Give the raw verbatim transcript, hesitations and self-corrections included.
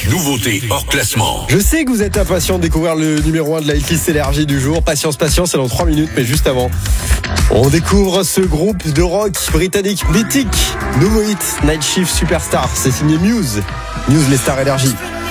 nouveauté hors classement. Je sais que vous êtes impatient de découvrir le numéro un de la hitlist énergie du jour. Patience, patience, c'est dans trois minutes, mais juste avant, on découvre ce groupe de rock britannique mythique. Nouveau hit, Night Shift Superstar. C'est signé Muse. Muse, les stars énergie.